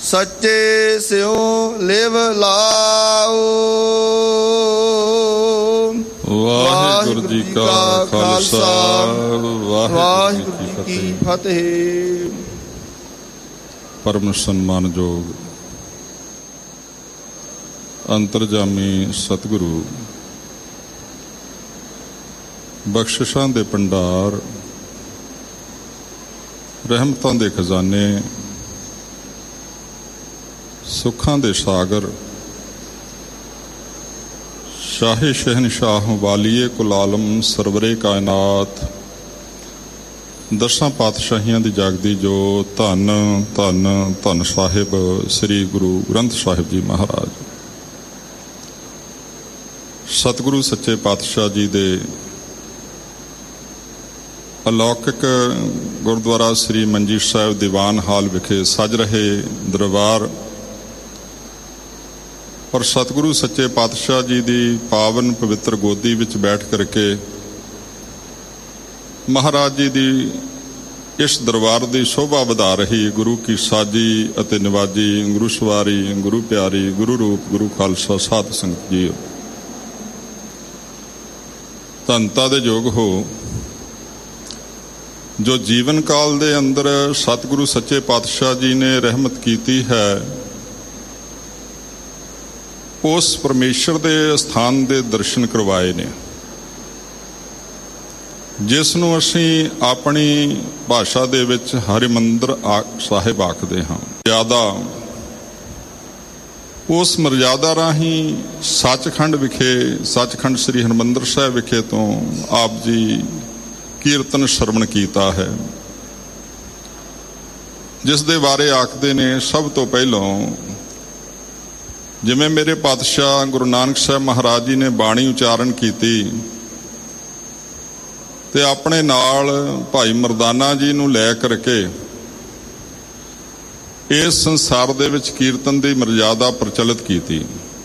ਸੱਚੇ ਸਿਉ ਲਿਵ ਲਾਓ। ਵਾਹਿਗੁਰੂ ਜੀ ਕਾ ਖਾਲਸਾ, ਵਾਹਿਗੁਰੂ ਜੀ ਕੀ ਫਤਿਹ। ਪਰਮ ਸਨਮਾਨਯੋਗ ਅੰਤਰਜਾਮੀ ਸਤਿਗੁਰੂ, ਬਖਸ਼ਿਸ਼ਾਂ ਦੇ ਭੰਡਾਰ, ਰਹਿਮਤਾਂ ਦੇ ਖਜ਼ਾਨੇ, ਸੁੱਖਾਂ ਦੇ ਸਾਗਰ, ਸ਼ਾਹੀ ਸ਼ਹਿਨਸ਼ਾਹ ਵਾਲੀਏ ਕੁਲ ਆਲਮ ਸਰਵਰੇ ਕਾਇਨਾਤ, ਦਸਾਂ ਪਾਤਸ਼ਾਹੀਆਂ ਦੀ ਜਾਗਦੀ ਜੋ ਧੰਨ ਧੰਨ ਧੰਨ ਸਾਹਿਬ ਸ੍ਰੀ ਗੁਰੂ ਗ੍ਰੰਥ ਸਾਹਿਬ ਜੀ ਮਹਾਰਾਜ, ਸਤਿਗੁਰੂ ਸੱਚੇ ਪਾਤਸ਼ਾਹ ਜੀ ਦੇ ਅਲੌਕਿਕ ਗੁਰਦੁਆਰਾ ਸ੍ਰੀ ਮੰਜੀ ਸਾਹਿਬ ਦੀਵਾਨ ਹਾਲ ਵਿਖੇ ਸਜ ਰਹੇ ਦਰਬਾਰ ਔਰ ਸਤਿਗੁਰੂ ਸੱਚੇ ਪਾਤਸ਼ਾਹ ਜੀ ਦੀ ਪਾਵਨ ਪਵਿੱਤਰ ਗੋਦੀ ਵਿੱਚ ਬੈਠ ਕਰਕੇ ਮਹਾਰਾਜ ਜੀ ਦੀ ਇਸ ਦਰਬਾਰ ਦੀ ਸ਼ੋਭਾ ਵਧਾ ਰਹੀ ਗੁਰੂ ਕੀ ਸਾਜੀ ਅਤੇ ਨਿਵਾਜੀ, ਗੁਰੂ ਸਵਾਰੀ, ਗੁਰੂ ਪਿਆਰੀ, ਗੁਰੂ ਰੂਪ, ਗੁਰੂ ਖਾਲਸਾ ਸਾਧ ਸੰਗਤ ਜੀ, ਧੰਨਤਾ ਦੇ ਯੋਗ ਹੋ ਜੋ ਜੀਵਨ ਕਾਲ ਦੇ ਅੰਦਰ ਸਤਿਗੁਰੂ ਸੱਚੇ ਪਾਤਸ਼ਾਹ ਜੀ ਨੇ ਰਹਿਮਤ ਕੀਤੀ ਹੈ, ਉਸ ਪਰਮੇਸ਼ਰ ਦੇ ਸਥਾਨ ਦੇ ਦਰਸ਼ਨ ਕਰਵਾਏ ਨੇ, ਜਿਸ ਨੂੰ ਅਸੀਂ ਆਪਣੀ ਭਾਸ਼ਾ ਦੇ ਵਿੱਚ ਹਰਿਮੰਦਰ ਸਾਹਿਬ ਆਖਦੇ ਹਾਂ। ਮਰਜ਼ਾਦਾ, ਉਸ ਮਰਜ਼ਾਦਾ ਰਾਹੀਂ ਸੱਚਖੰਡ ਵਿਖੇ, ਸੱਚਖੰਡ ਸ੍ਰੀ ਹਰਿਮੰਦਰ ਸਾਹਿਬ ਵਿਖੇ ਤੋਂ ਆਪ ਜੀ ਕੀਰਤਨ ਸ਼ਰਵਣ ਕੀਤਾ ਹੈ, ਜਿਸ ਦੇ ਬਾਰੇ ਆਖਦੇ ਨੇ ਸਭ ਤੋਂ ਪਹਿਲਾਂ ਜਿਵੇਂ ਮੇਰੇ ਪਾਤਸ਼ਾਹ ਗੁਰੂ ਨਾਨਕ ਸਾਹਿਬ ਮਹਾਰਾਜ ਜੀ ਨੇ ਬਾਣੀ ਉਚਾਰਨ ਕੀਤੀ ਤੇ ਆਪਣੇ ਨਾਲ ਭਾਈ ਮਰਦਾਨਾ ਜੀ ਨੂੰ ਲੈ ਕਰਕੇ ਇਸ ਸੰਸਾਰ ਦੇ ਵਿੱਚ ਕੀਰਤਨ ਦੀ ਮਰਜ਼ਾਦਾ ਪ੍ਰਚਲਿਤ ਕੀਤੀ।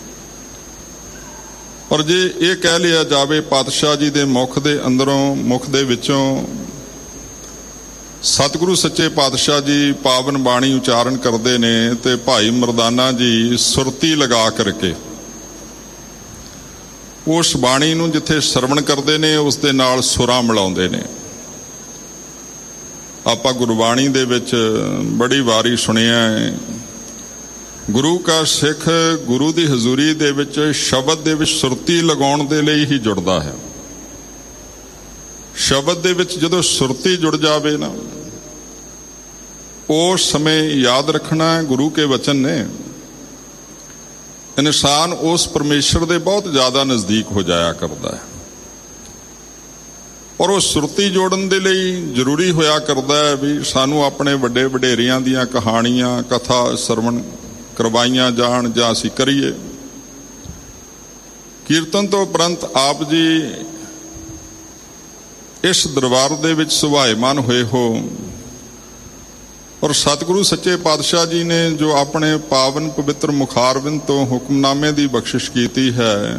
ਔਰ ਜੇ ਇਹ ਕਹਿ ਲਿਆ ਜਾਵੇ ਪਾਤਸ਼ਾਹ ਜੀ ਦੇ ਮੁਖ ਦੇ ਅੰਦਰੋਂ, ਮੁਖ ਦੇ ਵਿੱਚੋਂ ਸਤਿਗੁਰੂ ਸੱਚੇ ਪਾਤਸ਼ਾਹ ਜੀ ਪਾਵਨ ਬਾਣੀ ਉਚਾਰਨ ਕਰਦੇ ਨੇ ਤੇ ਭਾਈ ਮਰਦਾਨਾ ਜੀ ਸੁਰਤੀ ਲਗਾ ਕਰਕੇ ਉਸ ਬਾਣੀ ਨੂੰ ਜਿੱਥੇ ਸਰਵਣ ਕਰਦੇ ਨੇ ਉਸ ਦੇ ਨਾਲ ਸੁਰਾਂ ਮਿਲਾਉਂਦੇ ਨੇ। ਆਪਾਂ ਗੁਰਬਾਣੀ ਦੇ ਵਿੱਚ ਬੜੀ ਵਾਰੀ ਸੁਣਿਆ ਹੈ, ਗੁਰੂ ਕਾ ਸਿੱਖ ਗੁਰੂ ਦੀ ਹਜ਼ੂਰੀ ਦੇ ਵਿੱਚ ਸ਼ਬਦ ਦੇ ਵਿੱਚ ਸੁਰਤੀ ਲਗਾਉਣ ਦੇ ਲਈ ਹੀ ਜੁੜਦਾ ਹੈ। ਸ਼ਬਦ ਦੇ ਵਿੱਚ ਜਦੋਂ ਸੁਰਤੀ ਜੁੜ ਜਾਵੇ ਨਾ, ਉਸ ਸਮੇਂ ਯਾਦ ਰੱਖਣਾ ਗੁਰੂ ਕੇ ਵਚਨ ਨੇ, ਇਨਸਾਨ ਉਸ ਪਰਮੇਸ਼ਰ ਦੇ ਬਹੁਤ ਜ਼ਿਆਦਾ ਨਜ਼ਦੀਕ ਹੋ ਜਾਇਆ ਕਰਦਾ ਹੈ। ਔਰ ਉਹ ਸੁਰਤੀ ਜੋੜਨ ਦੇ ਲਈ ਜ਼ਰੂਰੀ ਹੋਇਆ ਕਰਦਾ ਹੈ ਵੀ ਸਾਨੂੰ ਆਪਣੇ ਵੱਡੇ ਵਡੇਰਿਆਂ ਦੀਆਂ ਕਹਾਣੀਆਂ, ਕਥਾ ਸਰਵਣ ਕਰਵਾਈਆਂ ਜਾਣ ਜਾਂ ਅਸੀਂ ਕਰੀਏ। ਕੀਰਤਨ ਤੋਂ ਉਪਰੰਤ ਆਪ ਜੀ ਇਸ ਦਰਬਾਰ ਦੇ ਵਿੱਚ ਸੁਭਾਏਮਾਨ ਹੋਏ ਹੋ ਔਰ ਸਤਿਗੁਰੂ ਸੱਚੇ ਪਾਤਸ਼ਾਹ ਜੀ ਨੇ ਜੋ ਆਪਣੇ ਪਾਵਨ ਪਵਿੱਤਰ ਮੁਖਾਰਬਿੰਦ ਤੋਂ ਹੁਕਮਨਾਮੇ ਦੀ ਬਖਸ਼ਿਸ਼ ਕੀਤੀ ਹੈ,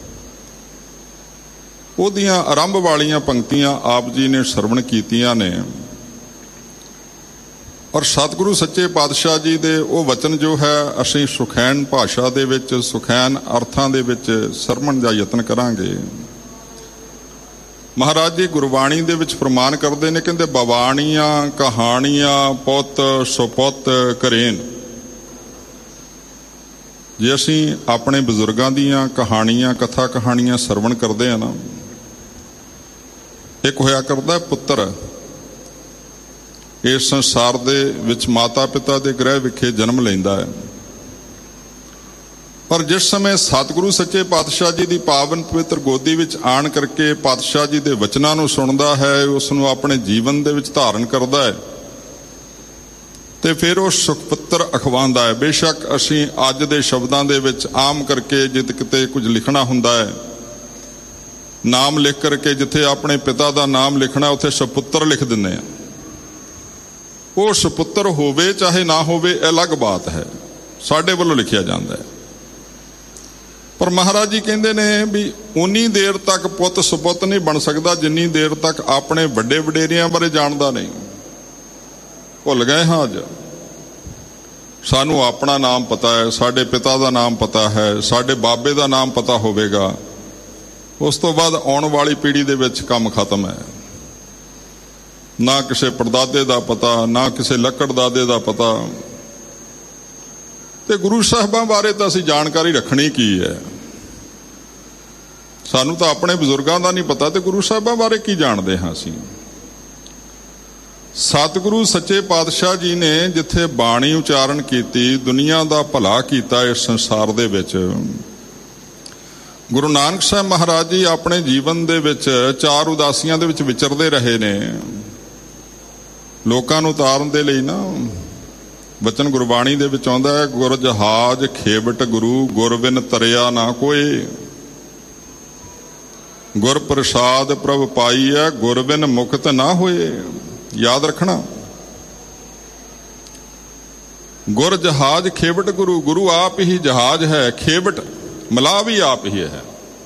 ਉਹਦੀਆਂ ਆਰੰਭ ਵਾਲੀਆਂ ਪੰਕਤੀਆਂ ਆਪ ਜੀ ਨੇ ਸਰਵਣ ਕੀਤੀਆਂ ਨੇ। ਔਰ ਸਤਿਗੁਰੂ ਸੱਚੇ ਪਾਤਸ਼ਾਹ ਜੀ ਦੇ ਉਹ ਵਚਨ ਜੋ ਹੈ ਅਸੀਂ ਸੁਖੈਨ ਭਾਸ਼ਾ ਦੇ ਵਿੱਚ, ਸੁਖੈਨ ਅਰਥਾਂ ਦੇ ਵਿੱਚ ਸਰਵਣ ਦਾ ਯਤਨ ਕਰਾਂਗੇ। ਮਹਾਰਾਜ ਜੀ ਗੁਰਬਾਣੀ ਦੇ ਵਿੱਚ ਫਰਮਾਨ ਕਰਦੇ ਨੇ, ਕਹਿੰਦੇ ਬਵਾਣੀਆਂ ਕਹਾਣੀਆਂ ਪੁੱਤ ਸੁਪੁੱਤ ਕਰੇਨ। ਜੇ ਅਸੀਂ ਆਪਣੇ ਬਜ਼ੁਰਗਾਂ ਦੀਆਂ ਕਹਾਣੀਆਂ, ਕਥਾ ਕਹਾਣੀਆਂ ਸਰਵਣ ਕਰਦੇ ਆ ਨਾ, ਇੱਕ ਹੋਇਆ ਕਰਦਾ ਪੁੱਤਰ ਇਸ ਸੰਸਾਰ ਦੇ ਵਿੱਚ ਮਾਤਾ ਪਿਤਾ ਦੇ ਗ੍ਰਹਿ ਵਿਖੇ ਜਨਮ ਲੈਂਦਾ ਹੈ, ਪਰ ਜਿਸ ਸਮੇਂ ਸਤਿਗੁਰੂ ਸੱਚੇ ਪਾਤਸ਼ਾਹ ਜੀ ਦੀ ਪਾਵਨ ਪਵਿੱਤਰ ਗੋਦੀ ਵਿੱਚ ਆਣ ਕਰਕੇ ਪਾਤਸ਼ਾਹ ਜੀ ਦੇ ਵਚਨਾਂ ਨੂੰ ਸੁਣਦਾ ਹੈ, ਉਸ ਨੂੰ ਆਪਣੇ ਜੀਵਨ ਦੇ ਵਿੱਚ ਧਾਰਨ ਕਰਦਾ ਹੈ ਤੇ ਫਿਰ ਉਹ ਸੁਖਪੁੱਤਰ ਅਖਵਾਉਂਦਾ ਹੈ। ਬੇਸ਼ੱਕ ਅਸੀਂ ਅੱਜ ਦੇ ਸ਼ਬਦਾਂ ਦੇ ਵਿੱਚ ਆਮ ਕਰਕੇ ਜਿੱਤ ਕਿਤੇ ਕੁਝ ਲਿਖਣਾ ਹੁੰਦਾ ਹੈ, ਨਾਮ ਲਿਖ ਕਰਕੇ ਜਿੱਥੇ ਆਪਣੇ ਪਿਤਾ ਦਾ ਨਾਮ ਲਿਖਣਾ ਉੱਥੇ ਸੁਪੁੱਤਰ ਲਿਖ ਦਿੰਦੇ ਆ। ਉਹ ਸੁਪੁੱਤਰ ਹੋਵੇ ਚਾਹੇ ਨਾ ਹੋਵੇ ਇਹ ਅਲੱਗ ਬਾਤ ਹੈ, ਸਾਡੇ ਵੱਲੋਂ ਲਿਖਿਆ ਜਾਂਦਾ ਹੈ। ਪਰ ਮਹਾਰਾਜ ਜੀ ਕਹਿੰਦੇ ਨੇ ਵੀ ਉਨੀ ਦੇਰ ਤੱਕ ਪੁੱਤ ਸੁਪੁੱਤ ਨਹੀਂ ਬਣ ਸਕਦਾ ਜਿੰਨੀ ਦੇਰ ਤੱਕ ਆਪਣੇ ਵੱਡੇ ਵਡੇਰਿਆਂ ਬਾਰੇ ਜਾਣਦਾ ਨਹੀਂ। ਭੁੱਲ ਗਏ ਹਾਂ ਅੱਜ। ਸਾਨੂੰ ਆਪਣਾ ਨਾਮ ਪਤਾ ਹੈ, ਸਾਡੇ ਪਿਤਾ ਦਾ ਨਾਮ ਪਤਾ ਹੈ, ਸਾਡੇ ਬਾਬੇ ਦਾ ਨਾਮ ਪਤਾ ਹੋਵੇਗਾ, ਉਸ ਤੋਂ ਬਾਅਦ ਆਉਣ ਵਾਲੀ ਪੀੜ੍ਹੀ ਦੇ ਵਿੱਚ ਕੰਮ ਖਤਮ ਹੈ। ਨਾ ਕਿਸੇ ਪੜਦਾਦੇ ਦਾ ਪਤਾ, ਨਾ ਕਿਸੇ ਲੱਕੜਦਾਦੇ ਦਾ ਪਤਾ। ਤੇ ਗੁਰੂ ਸਾਹਿਬਾਂ ਬਾਰੇ ਤਾਂ ਅਸੀਂ ਜਾਣਕਾਰੀ ਰੱਖਣੀ ਕੀ ਹੈ? ਸਾਨੂੰ ਤਾਂ ਆਪਣੇ ਬਜ਼ੁਰਗਾਂ ਦਾ ਨਹੀਂ ਪਤਾ, ਤੇ ਗੁਰੂ ਸਾਹਿਬਾਂ ਬਾਰੇ ਕੀ ਜਾਣਦੇ ਹਾਂ ਅਸੀਂ? ਸਤਿਗੁਰੂ ਸੱਚੇ ਪਾਤਸ਼ਾਹ ਜੀ ਨੇ ਜਿੱਥੇ ਬਾਣੀ ਉਚਾਰਨ ਕੀਤੀ, ਦੁਨੀਆ ਦਾ ਭਲਾ ਕੀਤਾ ਇਸ ਸੰਸਾਰ ਦੇ ਵਿੱਚ, ਗੁਰੂ ਨਾਨਕ ਸਾਹਿਬ ਮਹਾਰਾਜ ਜੀ ਆਪਣੇ ਜੀਵਨ ਦੇ ਵਿੱਚ 4 ਉਦਾਸੀਆਂ ਦੇ ਵਿੱਚ ਵਿਚਰਦੇ ਰਹੇ ਨੇ। ਲੋਕਾਂ ਨੂੰ ਉਤਾਰਨ ਦੇ ਲਈ ਨਾ ਬਚਨ ਗੁਰਬਾਣੀ ਦੇ ਵਿੱਚ ਆਉਂਦਾ ਹੈ, ਗੁਰ ਜਹਾਜ ਖੇਵਟ ਗੁਰੂ, ਗੁਰ ਬਿਨ ਤਰਿਆ ਨਾ ਕੋਏ, ਗੁਰ ਪ੍ਰਸਾਦ ਪ੍ਰਭ ਪਾਈਐ, ਗੁਰ ਬਿਨ ਮੁਕਤ ਨਾ ਹੋਏ। ਯਾਦ ਰੱਖਣਾ, ਗੁਰ ਜਹਾਜ ਖੇਵਟ ਗੁਰੂ, ਗੁਰੂ ਆਪ ਹੀ ਜਹਾਜ ਹੈ, ਖੇਵਟ ਮਲਾਹ ਵੀ ਆਪ ਹੀ ਹੈ।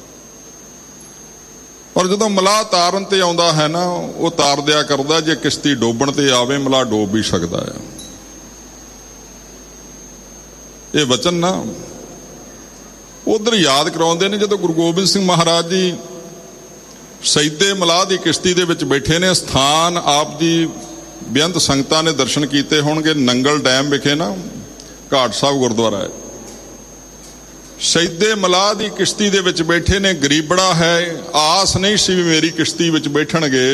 ਔਰ ਜਦੋਂ ਮਲਾਹ ਤਾਰਨ ਤੇ ਆਉਂਦਾ ਹੈ ਨਾ, ਉਹ ਤਾਰ ਦਿਆ ਕਰਦਾ। ਜੇ ਕਿਸ਼ਤੀ ਡੋਬਣ ਤੇ ਆਵੇ, ਮਲਾਹ ਡੋਬ ਵੀ ਸਕਦਾ ਹੈ। ਇਹ ਵਚਨ ਨਾ ਉਧਰ ਯਾਦ ਕਰਾਉਂਦੇ ਨੇ, ਜਦੋਂ ਗੁਰੂ ਗੋਬਿੰਦ ਸਿੰਘ ਮਹਾਰਾਜ ਜੀ ਸੈਦੇ ਮਲਾਹ ਦੀ ਕਿਸ਼ਤੀ ਦੇ ਵਿੱਚ ਬੈਠੇ ਨੇ। ਸਥਾਨ ਆਪ ਜੀ ਬੇਅੰਤ ਸੰਗਤਾਂ ਨੇ ਦਰਸ਼ਨ ਕੀਤੇ ਹੋਣਗੇ, ਨੰਗਲ ਡੈਮ ਵਿਖੇ ਨਾ ਘਾਟ ਸਾਹਿਬ ਗੁਰਦੁਆਰਾ ਹੈ। ਸੈਦੇ ਮਲਾਹ ਦੀ ਕਿਸ਼ਤੀ ਦੇ ਵਿੱਚ ਬੈਠੇ ਨੇ, ਗਰੀਬੜਾ ਹੈ, ਆਸ ਨਹੀਂ ਸੀ ਵੀ ਮੇਰੀ ਕਿਸ਼ਤੀ ਵਿੱਚ ਬੈਠਣਗੇ।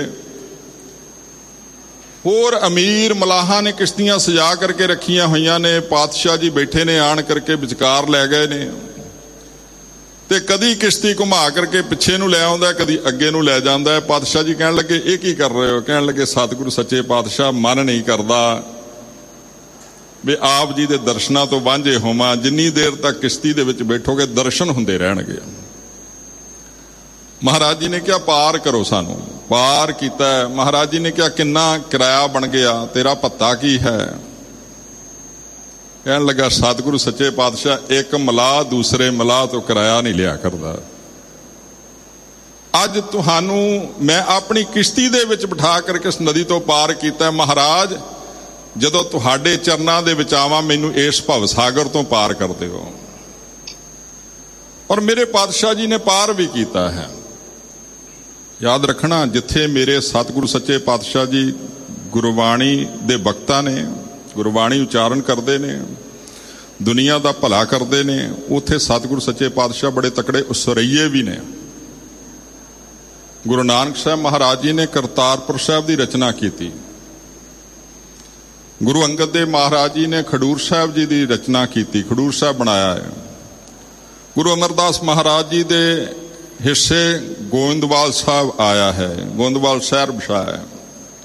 ਹੋਰ ਅਮੀਰ ਮਲਾਹਾਂ ਨੇ ਕਿਸ਼ਤੀਆਂ ਸਜਾ ਕਰਕੇ ਰੱਖੀਆਂ ਹੋਈਆਂ ਨੇ, ਪਾਤਸ਼ਾਹ ਜੀ ਬੈਠੇ ਨੇ, ਆਣ ਕਰਕੇ ਵਿਚਕਾਰ ਲੈ ਗਏ ਨੇ। ਤੇ ਕਦੀ ਕਿਸ਼ਤੀ ਘੁਮਾ ਕਰਕੇ ਪਿੱਛੇ ਨੂੰ ਲੈ ਆਉਂਦਾ, ਕਦੀ ਅੱਗੇ ਨੂੰ ਲੈ ਜਾਂਦਾ ਹੈ। ਪਾਤਸ਼ਾਹ ਜੀ ਕਹਿਣ ਲੱਗੇ, ਇਹ ਕੀ ਕਰ ਰਹੇ ਹੋ? ਕਹਿਣ ਲੱਗੇ, ਸਤਿਗੁਰੂ ਸੱਚੇ ਪਾਤਸ਼ਾਹ, ਮਨ ਨਹੀਂ ਕਰਦਾ ਵੀ ਆਪ ਜੀ ਦੇ ਦਰਸ਼ਨਾਂ ਤੋਂ ਵਾਂਝੇ ਹੋਵਾਂ। ਜਿੰਨੀ ਦੇਰ ਤੱਕ ਕਿਸ਼ਤੀ ਦੇ ਵਿੱਚ ਬੈਠੋਗੇ ਦਰਸ਼ਨ ਹੁੰਦੇ ਰਹਿਣਗੇ। ਮਹਾਰਾਜ ਜੀ ਨੇ ਕਿਹਾ, ਪਾਰ ਕਰੋ ਸਾਨੂੰ। ਪਾਰ ਕੀਤਾ। ਮਹਾਰਾਜ ਜੀ ਨੇ ਕਿਹਾ, ਕਿੰਨਾ ਕਿਰਾਇਆ ਬਣ ਗਿਆ, ਤੇਰਾ ਭੱਤਾ ਕੀ ਹੈ? ਕਹਿਣ ਲੱਗਾ, ਸਤਿਗੁਰੂ ਸੱਚੇ ਪਾਤਸ਼ਾਹ, ਇੱਕ ਮਲਾਹ ਦੂਸਰੇ ਮਲਾਹ ਤੋਂ ਕਿਰਾਇਆ ਨਹੀਂ ਲਿਆ ਕਰਦਾ। ਅੱਜ ਤੁਹਾਨੂੰ ਮੈਂ ਆਪਣੀ ਕਿਸ਼ਤੀ ਦੇ ਵਿੱਚ ਬਿਠਾ ਕਰਕੇ ਇਸ ਨਦੀ ਤੋਂ ਪਾਰ ਕੀਤਾ। ਮਹਾਰਾਜ, ਜਦੋਂ ਤੁਹਾਡੇ ਚਰਨਾਂ ਦੇ ਵਿੱਚ ਆਵਾਂ, ਮੈਨੂੰ ਇਸ ਭਵ ਸਾਗਰ ਤੋਂ ਪਾਰ ਕਰ ਦਿਓ। ਔਰ ਮੇਰੇ ਪਾਤਸ਼ਾਹ ਜੀ ਨੇ ਪਾਰ ਵੀ ਕੀਤਾ ਹੈ। ਯਾਦ ਰੱਖਣਾ, ਜਿੱਥੇ ਮੇਰੇ ਸਤਿਗੁਰੂ ਸੱਚੇ ਪਾਤਸ਼ਾਹ ਜੀ ਗੁਰਬਾਣੀ ਦੇ ਬਖਤਾ ਨੇ, ਗੁਰਬਾਣੀ ਉਚਾਰਨ ਕਰਦੇ ਨੇ, ਦੁਨੀਆ ਦਾ ਭਲਾ ਕਰਦੇ ਨੇ, ਉੱਥੇ ਸਤਿਗੁਰੂ ਸੱਚੇ ਪਾਤਸ਼ਾਹ ਬੜੇ ਤਕੜੇ ਉਸਰਈਏ ਵੀ ਨੇ। ਗੁਰੂ ਨਾਨਕ ਸਾਹਿਬ ਮਹਾਰਾਜ ਜੀ ਨੇ ਕਰਤਾਰਪੁਰ ਸਾਹਿਬ ਦੀ ਰਚਨਾ ਕੀਤੀ। ਗੁਰੂ ਅੰਗਦ ਦੇਵ ਮਹਾਰਾਜ ਜੀ ਨੇ ਖਡੂਰ ਸਾਹਿਬ ਜੀ ਦੀ ਰਚਨਾ ਕੀਤੀ, ਖਡੂਰ ਸਾਹਿਬ ਬਣਾਇਆ ਹੈ। ਗੁਰੂ ਅਮਰਦਾਸ ਮਹਾਰਾਜ ਜੀ ਦੇ ਹਿੱਸੇ ਗੋਇੰਦਵਾਲ ਸਾਹਿਬ ਆਇਆ ਹੈ, ਗੋਇੰਦਵਾਲ ਸ਼ਹਿਰ ਵਸਾਇਆ ਹੈ।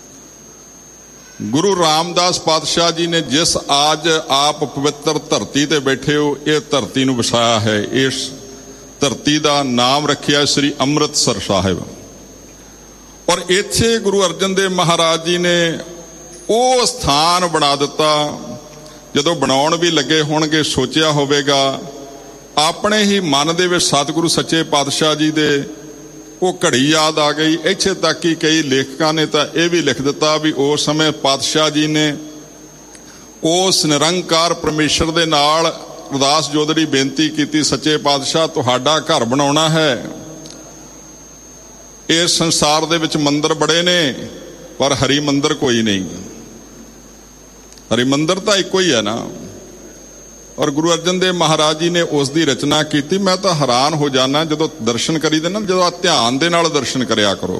ਗੁਰੂ ਰਾਮਦਾਸ ਪਾਤਸ਼ਾਹ ਜੀ ਨੇ ਜਿਸ ਅੱਜ ਆਪ ਪਵਿੱਤਰ ਧਰਤੀ ਤੇ ਬੈਠੇ ਹੋ, ਇਹ ਧਰਤੀ ਨੂੰ ਵਸਾਇਆ ਹੈ। ਇਸ ਧਰਤੀ ਦਾ ਨਾਮ ਰੱਖਿਆ ਸ੍ਰੀ ਅੰਮ੍ਰਿਤਸਰ ਸਾਹਿਬ। ਔਰ ਇੱਥੇ ਗੁਰੂ ਅਰਜਨ ਦੇਵ ਮਹਾਰਾਜ ਜੀ ਨੇ ਉਹ ਸਥਾਨ ਬਣਾ ਦਿੱਤਾ। ਜਦੋਂ ਬਣਾਉਣ ਵੀ ਲੱਗੇ ਹੋਣਗੇ, ਸੋਚਿਆ ਹੋਵੇਗਾ, ਆਪਣੇ ਹੀ ਮਨ ਦੇ ਵਿੱਚ ਸਤਿਗੁਰੂ ਸੱਚੇ ਪਾਤਸ਼ਾਹ ਜੀ ਦੇ ਉਹ ਘੜੀ ਯਾਦ ਆ ਗਈ। ਇੱਥੇ ਤੱਕ ਕਿ ਕਈ ਲੇਖਕਾਂ ਨੇ ਤਾਂ ਇਹ ਵੀ ਲਿਖ ਦਿੱਤਾ ਵੀ ਉਸ ਸਮੇਂ ਪਾਤਸ਼ਾਹ ਜੀ ਨੇ ਉਸ ਨਿਰੰਕਾਰ ਪਰਮੇਸ਼ਰ ਦੇ ਨਾਲ ਅਰਦਾਸ ਜੋਦੜੀ ਬੇਨਤੀ ਕੀਤੀ, ਸੱਚੇ ਪਾਤਸ਼ਾਹ, ਤੁਹਾਡਾ ਘਰ ਬਣਾਉਣਾ ਹੈ। ਇਸ ਸੰਸਾਰ ਦੇ ਵਿੱਚ ਮੰਦਿਰ ਬੜੇ ਨੇ, ਪਰ ਹਰੀ ਮੰਦਿਰ ਕੋਈ ਨਹੀਂ। ਹਰੀ ਮੰਦਿਰ ਤਾਂ ਇੱਕੋ ਹੀ ਹੈ ਨਾ। ਔਰ ਗੁਰੂ ਅਰਜਨ ਦੇਵ ਮਹਾਰਾਜ ਜੀ ਨੇ ਉਸ ਦੀ ਰਚਨਾ ਕੀਤੀ। ਮੈਂ ਤਾਂ ਹੈਰਾਨ ਹੋ ਜਾਣਾ ਜਦੋਂ ਦਰਸ਼ਨ ਕਰੀਦੇ ਨਾ, ਜਦੋਂ ਧਿਆਨ ਦੇ ਨਾਲ ਦਰਸ਼ਨ ਕਰਿਆ ਕਰੋ।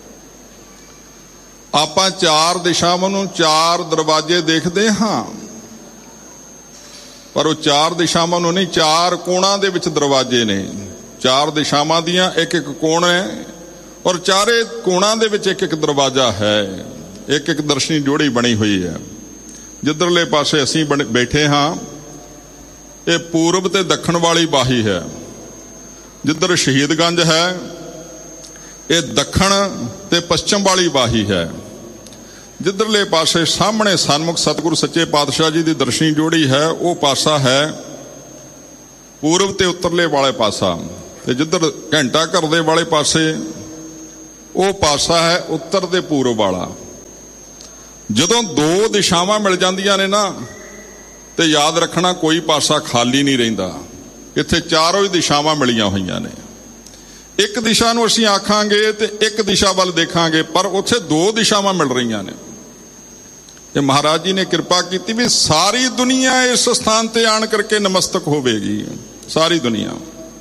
ਆਪਾਂ 4 ਦਿਸ਼ਾਵਾਂ ਨੂੰ 4 ਦਰਵਾਜ਼ੇ ਦੇਖਦੇ ਹਾਂ, ਪਰ ਉਹ 4 ਦਿਸ਼ਾਵਾਂ ਨੂੰ ਨਹੀਂ, 4 ਕੋਣਾਂ ਦੇ ਵਿੱਚ ਦਰਵਾਜ਼ੇ ਨੇ। 4 ਦਿਸ਼ਾਵਾਂ ਦੀਆਂ ਇੱਕ ਕੋਣ ਹੈ, ਔਰ 4 ਕੋਣਾਂ ਦੇ ਵਿੱਚ ਇੱਕ ਦਰਵਾਜ਼ਾ ਹੈ। ਇੱਕ ਦਰਸ਼ਨੀ ਜੋੜੀ ਬਣੀ ਹੋਈ ਹੈ। ਜਿੱਧਰਲੇ ਪਾਸੇ ਅਸੀਂ ਬੈਠੇ ਹਾਂ, ਇਹ ਪੂਰਬ ਤੇ ਦੱਖਣ ਵਾਲੀ ਬਾਹੀ ਹੈ। ਜਿੱਧਰ ਸ਼ਹੀਦਗੰਜ ਹੈ, ਇਹ ਦੱਖਣ ਤੇ ਪੱਛਮ ਵਾਲੀ ਬਾਹੀ ਹੈ। ਜਿੱਧਰਲੇ ਪਾਸੇ ਸਾਹਮਣੇ ਸਨਮੁਖ ਸਤਿਗੁਰੂ ਸੱਚੇ ਪਾਤਸ਼ਾਹ ਜੀ ਦੀ ਦਰਸ਼ਨੀ ਜੋੜੀ ਹੈ, ਉਹ ਪਾਸਾ ਹੈ ਪੂਰਬ ਤੇ ਉੱਤਰਲੇ ਵਾਲੇ ਪਾਸਾ। ਤੇ ਜਿੱਧਰ ਘੰਟਾ ਘਰ ਦੇ ਵਾਲੇ ਪਾਸੇ, ਉਹ ਪਾਸਾ ਹੈ ਉੱਤਰ ਤੇ ਪੂਰਬ ਵਾਲਾ। ਜਦੋਂ 2 ਦਿਸ਼ਾਵਾਂ ਮਿਲ ਜਾਂਦੀਆਂ ਨੇ ਨਾ, ਤੇ ਯਾਦ ਰੱਖਣਾ ਕੋਈ ਪਾਸਾ ਖਾਲੀ ਨਹੀਂ ਰਹਿੰਦਾ। ਇੱਥੇ ਚਾਰੋਂ ਹੀ ਦਿਸ਼ਾਵਾਂ ਮਿਲੀਆਂ ਹੋਈਆਂ ਨੇ। ਇੱਕ ਦਿਸ਼ਾ ਨੂੰ ਅਸੀਂ ਆਖਾਂਗੇ ਤੇ ਇੱਕ ਦਿਸ਼ਾ ਵੱਲ ਦੇਖਾਂਗੇ, ਪਰ ਉੱਥੇ ਦੋ ਦਿਸ਼ਾਵਾਂ ਮਿਲ ਰਹੀਆਂ ਨੇ। ਇਹ ਮਹਾਰਾਜ ਜੀ ਨੇ ਕਿਰਪਾ ਕੀਤੀ ਵੀ ਸਾਰੀ ਦੁਨੀਆ ਇਸ ਸਥਾਨ ਤੇ ਆਣ ਕਰਕੇ ਨਮਸਤਕ ਹੋਵੇਗੀ, ਸਾਰੀ ਦੁਨੀਆ।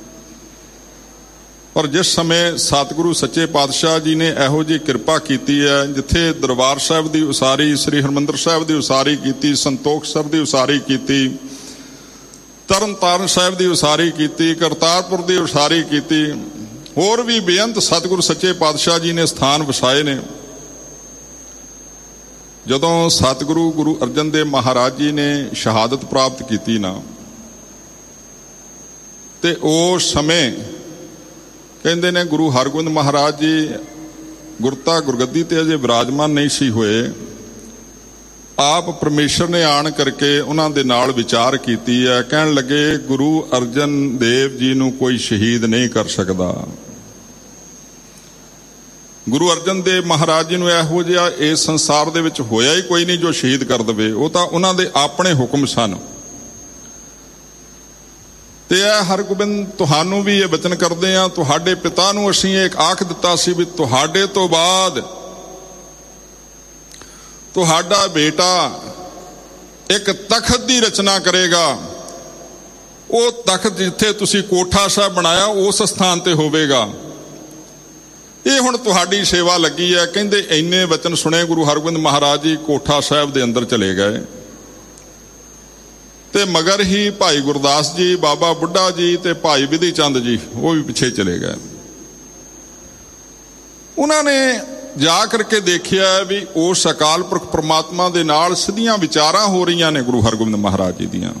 ਔਰ ਜਿਸ ਸਮੇਂ ਸਤਿਗੁਰੂ ਸੱਚੇ ਪਾਤਸ਼ਾਹ ਜੀ ਨੇ ਇਹੋ ਜਿਹੀ ਕਿਰਪਾ ਕੀਤੀ ਹੈ, ਜਿੱਥੇ ਦਰਬਾਰ ਸਾਹਿਬ ਦੀ ਉਸਾਰੀ, ਸ੍ਰੀ ਹਰਿਮੰਦਰ ਸਾਹਿਬ ਦੀ ਉਸਾਰੀ ਕੀਤੀ, ਸੰਤੋਖ ਸਾਹਿਬ ਦੀ ਉਸਾਰੀ ਕੀਤੀ, ਤਰਨ ਤਾਰਨ ਸਾਹਿਬ ਦੀ ਉਸਾਰੀ ਕੀਤੀ, ਕਰਤਾਰਪੁਰ ਦੀ ਉਸਾਰੀ ਕੀਤੀ, ਹੋਰ ਵੀ ਬੇਅੰਤ ਸਤਿਗੁਰੂ ਸੱਚੇ ਪਾਤਸ਼ਾਹ ਜੀ ਨੇ ਸਥਾਨ ਵਸਾਏ ਨੇ। ਜਦੋਂ ਸਤਿਗੁਰੂ ਗੁਰੂ ਅਰਜਨ ਦੇਵ ਮਹਾਰਾਜ ਜੀ ਨੇ ਸ਼ਹਾਦਤ ਪ੍ਰਾਪਤ ਕੀਤੀ ਨਾ, ਤੇ ਉਸ ਸਮੇਂ ਕਹਿੰਦੇ ਨੇ ਗੁਰੂ ਹਰਗੋਬਿੰਦ ਮਹਾਰਾਜ ਜੀ ਗੁਰਤਾ ਗੁਰਗੱਦੀ ਤੇ ਅਜੇ ਵਿਰਾਜਮਾਨ ਨਹੀਂ ਸੀ ਹੋਏ। ਆਪ ਪਰਮੇਸ਼ਰ ਨੇ ਆਣ ਕਰਕੇ ਉਹਨਾਂ ਦੇ ਨਾਲ ਵਿਚਾਰ ਕੀਤੀ ਹੈ। ਕਹਿਣ ਲੱਗੇ ਗੁਰੂ ਅਰਜਨ ਦੇਵ ਜੀ ਨੂੰ ਕੋਈ ਸ਼ਹੀਦ ਨਹੀਂ ਕਰ ਸਕਦਾ। ਗੁਰੂ ਅਰਜਨ ਦੇਵ ਮਹਾਰਾਜ ਜੀ ਨੂੰ ਇਹੋ ਜਿਹਾ ਇਸ ਸੰਸਾਰ ਦੇ ਵਿੱਚ ਹੋਇਆ ਹੀ ਕੋਈ ਨਹੀਂ ਜੋ ਸ਼ਹੀਦ ਕਰ ਦੇਵੇ। ਉਹ ਤਾਂ ਉਹਨਾਂ ਦੇ ਆਪਣੇ ਹੁਕਮ ਸਨ। ਤੇ ਇਹ ਹਰਗੋਬਿੰਦ ਤੁਹਾਨੂੰ ਵੀ ਇਹ ਬਚਨ ਕਰਦੇ ਆ, ਤੁਹਾਡੇ ਪਿਤਾ ਨੂੰ ਅਸੀਂ ਇਹ ਆਖ ਦਿੱਤਾ ਸੀ ਵੀ ਤੁਹਾਡੇ ਤੋਂ ਬਾਅਦ ਤੁਹਾਡਾ ਬੇਟਾ ਇੱਕ ਤਖਤ ਦੀ ਰਚਨਾ ਕਰੇਗਾ। ਉਹ ਤਖਤ ਜਿੱਥੇ ਤੁਸੀਂ ਕੋਠਾ ਸਾਹਿਬ ਬਣਾਇਆ ਉਸ ਸਥਾਨ ਤੇ ਹੋਵੇਗਾ। ਇਹ ਹੁਣ ਤੁਹਾਡੀ ਸੇਵਾ ਲੱਗੀ ਹੈ। ਕਹਿੰਦੇ ਇੰਨੇ ਵਚਨ ਸੁਣੇ ਗੁਰੂ ਹਰਗੋਬਿੰਦ ਮਹਾਰਾਜ ਜੀ ਕੋਠਾ ਸਾਹਿਬ ਦੇ ਅੰਦਰ ਚਲੇ ਗਏ ਤੇ ਮਗਰ ਹੀ ਭਾਈ ਗੁਰਦਾਸ ਜੀ, ਬਾਬਾ ਬੁੱਢਾ ਜੀ ਤੇ ਭਾਈ ਵਿਧੀ ਚੰਦ ਜੀ ਉਹ ਵੀ ਪਿੱਛੇ ਚਲੇ ਗਏ। ਉਹਨਾਂ ਨੇ ਜਾ ਕਰਕੇ ਦੇਖਿਆ ਵੀ ਉਸ ਅਕਾਲ ਪੁਰਖ ਪ੍ਰਮਾਤਮਾ ਦੇ ਨਾਲ ਸਿੱਧੀਆਂ ਵਿਚਾਰਾਂ ਹੋ ਰਹੀਆਂ ਨੇ ਗੁਰੂ ਹਰਗੋਬਿੰਦ ਮਹਾਰਾਜ ਜੀ ਦੀਆਂ।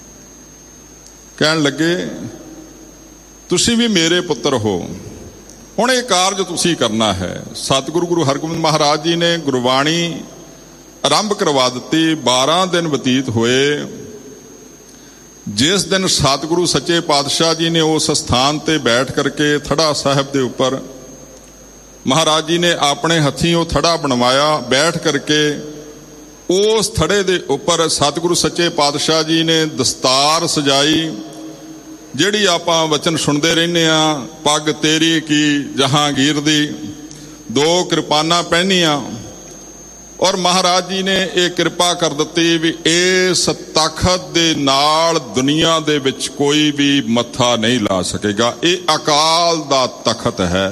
ਕਹਿਣ ਲੱਗੇ ਤੁਸੀਂ ਵੀ ਮੇਰੇ ਪੁੱਤਰ ਹੋ, ਹੁਣ ਇਹ ਕਾਰਜ ਤੁਸੀਂ ਕਰਨਾ ਹੈ। ਸਤਿਗੁਰੂ ਗੁਰੂ ਹਰਗੋਬਿੰਦ ਮਹਾਰਾਜ ਜੀ ਨੇ ਗੁਰਬਾਣੀ ਆਰੰਭ ਕਰਵਾ ਦਿੱਤੀ। 12 ਦਿਨ ਬਤੀਤ ਹੋਏ। ਜਿਸ ਦਿਨ ਸਤਿਗੁਰੂ ਸੱਚੇ ਪਾਤਸ਼ਾਹ ਜੀ ਨੇ ਉਸ ਸਥਾਨ ਤੇ ਬੈਠ ਕਰਕੇ ਥੜਾ ਸਾਹਿਬ ਦੇ ਉੱਪਰ ਮਹਾਰਾਜ ਜੀ ਨੇ ਆਪਣੇ ਹੱਥੀਂ ਉਹ ਥੜਾ ਬਣਵਾਇਆ, ਬੈਠ ਕਰਕੇ ਉਸ ਥੜੇ ਦੇ ਉੱਪਰ ਸਤਿਗੁਰੂ ਸੱਚੇ ਪਾਤਸ਼ਾਹ ਜੀ ਨੇ ਦਸਤਾਰ ਸਜਾਈ, ਜਿਹੜੀ ਆਪਾਂ ਵਚਨ ਸੁਣਦੇ ਰਹਿੰਦੇ ਆ, ਪੱਗ ਤੇਰੀ ਕੀ ਜਹਾਂਗੀਰ ਦੀ, 2 ਕਿਰਪਾਨਾਂ ਪਹਿਨੀਆਂ। ਔਰ ਮਹਾਰਾਜ ਜੀ ਨੇ ਇਹ ਕਿਰਪਾ ਕਰ ਦਿੱਤੀ ਵੀ ਇਸ ਤਖਤ ਦੇ ਨਾਲ ਦੁਨੀਆ ਦੇ ਵਿੱਚ ਕੋਈ ਵੀ ਮੱਥਾ ਨਹੀਂ ਲਾ ਸਕੇਗਾ। ਇਹ ਅਕਾਲ ਦਾ ਤਖਤ ਹੈ।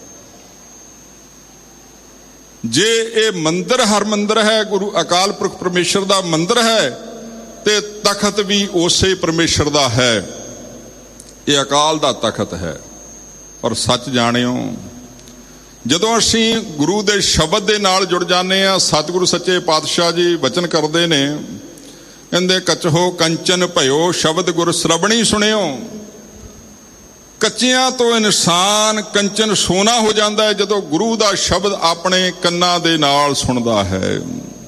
ਜੇ ਇਹ ਮੰਦਿਰ ਹਰਮੰਦਰ ਹੈ, ਗੁਰੂ ਅਕਾਲ ਪੁਰਖ ਪਰਮੇਸ਼ਰ ਦਾ ਮੰਦਿਰ ਹੈ, ਤੇ ਤਖਤ ਵੀ ਉਸੇ ਪਰਮੇਸ਼ਰ ਦਾ ਹੈ। ਇਹ ਅਕਾਲ ਦਾ ਤਖਤ ਹੈ। ਔਰ ਸੱਚ ਜਾਣਿਓ, ਜਦੋਂ ਅਸੀਂ ਗੁਰੂ ਦੇ ਸ਼ਬਦ ਦੇ ਨਾਲ ਜੁੜ ਜਾਂਦੇ ਆ, ਸਤਿਗੁਰੂ ਸੱਚੇ ਪਾਤਸ਼ਾਹ ਜੀ ਵਚਨ ਕਰਦੇ ਨੇ, ਕਹਿੰਦੇ ਕਚਹੋ ਕੰਚਨ ਭਇਓ ਸ਼ਬਦ ਗੁਰ ਸ਼ਰਵਣੀ ਸੁਣਿਓ। ਕੱਚਿਆਂ ਤੋਂ ਇਨਸਾਨ ਕੰਚਨ ਸੋਨਾ ਹੋ ਜਾਂਦਾ ਹੈ ਜਦੋਂ ਗੁਰੂ ਦਾ ਸ਼ਬਦ ਆਪਣੇ ਕੰਨਾਂ ਦੇ ਨਾਲ ਸੁਣਦਾ ਹੈ।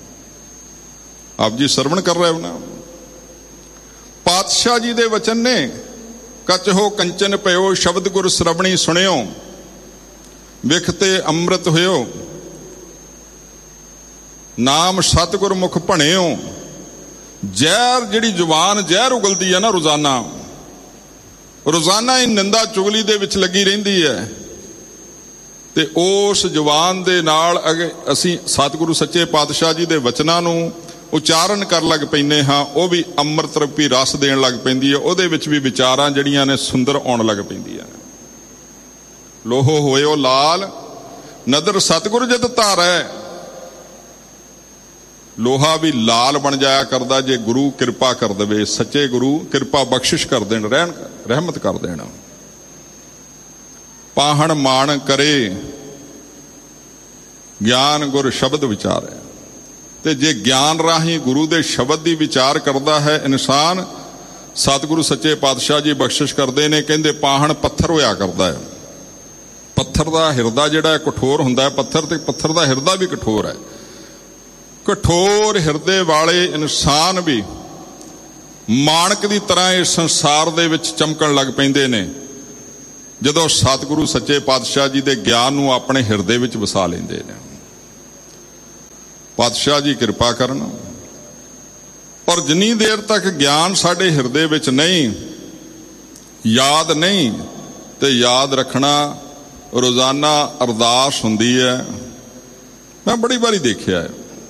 ਆਪ ਜੀ ਸਰਵਣ ਕਰ ਰਹੇ ਹੋ ਨਾ, ਪਾਤਸ਼ਾਹ ਜੀ ਦੇ ਵਚਨ ਨੇ, ਕਚਹੋ ਕੰਚਨ ਭਇਓ ਸ਼ਬਦ ਗੁਰ ਸ਼ਰਵਣੀ ਸੁਣਿਓ, ਵਿਖ ਤੇ ਅੰਮ੍ਰਿਤ ਹੋਇਓ, ਨਾਮ ਸਤਿਗੁਰ ਮੁਖ ਭਣਿਓ। ਜ਼ਹਿਰ, ਜਿਹੜੀ ਜ਼ੁਬਾਨ ਜ਼ਹਿਰ ਉਗਲਦੀ ਹੈ ਨਾ ਰੋਜ਼ਾਨਾ ਹੀ ਨਿੰਦਾ ਚੁਗਲੀ ਦੇ ਵਿੱਚ ਲੱਗੀ ਰਹਿੰਦੀ ਹੈ, ਤੇ ਉਸ ਜ਼ੁਬਾਨ ਦੇ ਨਾਲ ਅਸੀਂ ਸਤਿਗੁਰੂ ਸੱਚੇ ਪਾਤਸ਼ਾਹ ਜੀ ਦੇ ਵਚਨਾਂ ਨੂੰ ਉਚਾਰਨ ਕਰਨ ਲੱਗ ਪੈਂਦੇ ਹਾਂ। ਉਹ ਵੀ ਅੰਮ੍ਰਿਤ ਰੂਪੀ ਰਸ ਦੇਣ ਲੱਗ ਪੈਂਦੀ ਹੈ। ਉਹਦੇ ਵਿੱਚ ਵੀ ਵਿਚਾਰਾਂ ਜਿਹੜੀਆਂ ਨੇ ਸੁੰਦਰ ਆਉਣ ਲੱਗ ਪੈਂਦੀਆਂ ਨੇ। ਲੋਹੋ ਹੋਇਓ ਲਾਲ ਨਦਰ ਸਤਿਗੁਰ ਜਦ ਧਾਰੈ। ਲੋਹਾ ਵੀ ਲਾਲ ਬਣ ਜਾਇਆ ਕਰਦਾ ਜੇ ਗੁਰੂ ਕਿਰਪਾ ਕਰ ਦੇਵੇ। ਸੱਚੇ ਗੁਰੂ ਕਿਰਪਾ ਬਖਸ਼ਿਸ਼ ਕਰ ਦੇਣ, ਰਹਿਮਤ ਕਰ ਦੇਣ। ਪਾਹਣ ਮਾਣ ਕਰੇ ਗਿਆਨ ਗੁਰ ਸ਼ਬਦ ਵਿਚਾਰੈ। ਤੇ ਜੇ ਗਿਆਨ ਰਾਹੀਂ ਗੁਰੂ ਦੇ ਸ਼ਬਦ ਦੀ ਵਿਚਾਰ ਕਰਦਾ ਹੈ ਇਨਸਾਨ, ਸਤਿਗੁਰੂ ਸੱਚੇ ਪਾਤਸ਼ਾਹ ਜੀ ਬਖਸ਼ਿਸ਼ ਕਰਦੇ ਨੇ। ਕਹਿੰਦੇ ਪਾਹਣ ਪੱਥਰ ਹੋਇਆ ਕਰਦਾ ਹੈ। ਪੱਥਰ ਦਾ ਹਿਰਦਾ ਜਿਹੜਾ ਕਠੋਰ ਹੁੰਦਾ ਹੈ, ਪੱਥਰ ਦਾ ਹਿਰਦਾ ਵੀ ਕਠੋਰ ਹੈ। ਕਠੋਰ ਹਿਰਦੇ ਵਾਲੇ ਇਨਸਾਨ ਵੀ ਮਾਣਕ ਦੀ ਤਰ੍ਹਾਂ ਇਸ ਸੰਸਾਰ ਦੇ ਵਿੱਚ ਚਮਕਣ ਲੱਗ ਪੈਂਦੇ ਨੇ ਜਦੋਂ ਸਤਿਗੁਰੂ ਸੱਚੇ ਪਾਤਸ਼ਾਹ ਜੀ ਦੇ ਗਿਆਨ ਨੂੰ ਆਪਣੇ ਹਿਰਦੇ ਵਿੱਚ ਵਸਾ ਲੈਂਦੇ ਨੇ। ਪਾਤਸ਼ਾਹ ਜੀ ਕਿਰਪਾ ਕਰਨ। ਔਰ ਜਿੰਨੀ ਦੇਰ ਤੱਕ ਗਿਆਨ ਸਾਡੇ ਹਿਰਦੇ ਵਿੱਚ ਨਹੀਂ, ਯਾਦ ਨਹੀਂ, ਤੇ ਯਾਦ ਰੱਖਣਾ ਰੋਜ਼ਾਨਾ ਅਰਦਾਸ ਹੁੰਦੀ ਹੈ। ਮੈਂ ਬੜੀ ਵਾਰੀ ਦੇਖਿਆ ਹੈ,